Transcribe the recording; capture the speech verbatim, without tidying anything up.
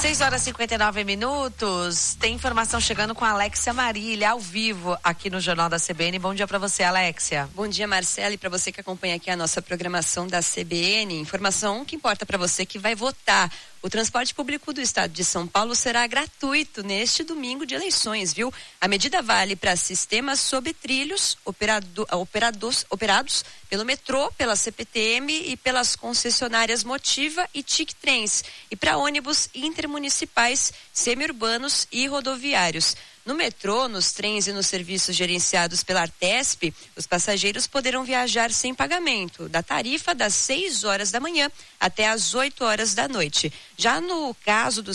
seis horas e cinquenta e nove minutos. Tem informação chegando com a Alexia Marília, ao vivo, aqui no Jornal da C B N. Bom dia para você, Alexia. Bom dia, Marcela, e para você que acompanha aqui a nossa programação da C B N. Informação que importa para você que vai votar. O transporte público do estado de São Paulo será gratuito neste domingo de eleições, viu? A medida vale para sistemas sob trilhos operado, operados, operados pelo metrô, pela C P T M e pelas concessionárias Motiva e Tic Trens, e para ônibus intermunicipais, semiurbanos e rodoviários. No metrô, nos trens e nos serviços gerenciados pela Artesp, os passageiros poderão viajar sem pagamento, da tarifa das seis horas da manhã até as oito horas da noite. Já no caso dos